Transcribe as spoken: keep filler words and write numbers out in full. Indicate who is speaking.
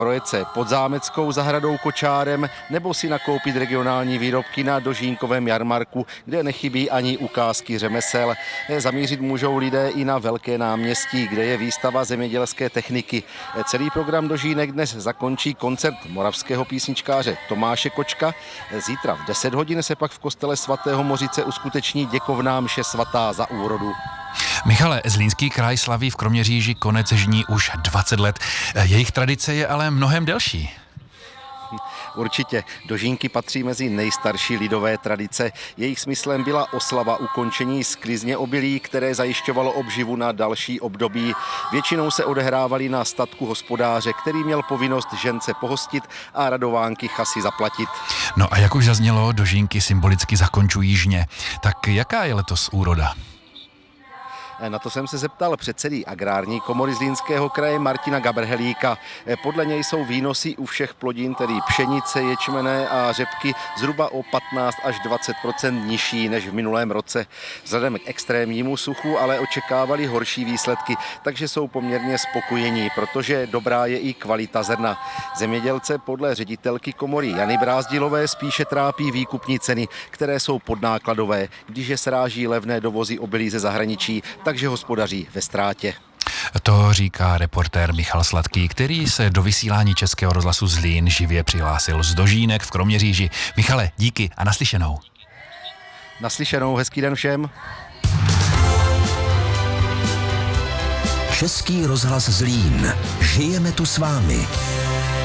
Speaker 1: projet se Podzámeckou zahradou kočárem nebo si nakoupit regionální výrobky na Dožínkovém jarmarku, kde nechybí ani ukázky řemesel. Zamířit můžou lidé i na Velké náměstí, kde je výstava zemědělské techniky. Celý program Dožínek dnes zakončí koncert moravského písničkáře Tomáše Kočka. Zítra v deset hodin se pak v kostele svatého Mořice uskuteční děkovná mše svatá za úrodu.
Speaker 2: Michale, Zlínský kraj slaví v Kroměříži konec žní už dvacet let. Jejich tradice je ale mnohem delší.
Speaker 1: Určitě. Dožínky patří mezi nejstarší lidové tradice. Jejich smyslem byla oslava ukončení sklizně obilí, které zajišťovalo obživu na další období. Většinou se odehrávaly na statku hospodáře, který měl povinnost žence pohostit a radovánky chasy zaplatit.
Speaker 2: No a jak už zaznělo, Dožínky symbolicky zakončují žně. Tak jaká je letos úroda?
Speaker 1: Na to jsem se zeptal předsedy Agrární komory Zlínského kraje Martina Gabrhelíka. Podle něj jsou výnosy u všech plodin, tedy pšenice, ječmene a řepky, zhruba o patnáct až dvacet procent nižší než v minulém roce. Vzhledem k extrémnímu suchu ale očekávali horší výsledky, takže jsou poměrně spokojení, protože dobrá je i kvalita zrna. Zemědělce podle ředitelky komory Jany Brázdilové spíše trápí výkupní ceny, které jsou podnákladové, když je sráží levné dovozy obilí ze zahraničí, takže hospodaří ve ztrátě.
Speaker 2: To říká reportér Michal Sladký, který se do vysílání Českého rozhlasu Zlín živě přihlásil z Dožínek v Kroměříži. Michale, díky a naslyšenou.
Speaker 1: Naslyšenou, hezký den všem.
Speaker 3: Český rozhlas Zlín. Žijeme tu s vámi.